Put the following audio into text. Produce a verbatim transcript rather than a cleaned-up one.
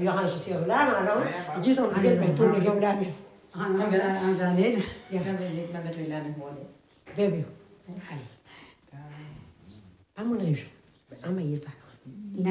jag har så till lärarna då. Det är som det vet men då jag lär mig. Han han han han det. Jag kan väl lite med det lärde hål. Bebê. Ali. Vamos lá, Ama isso,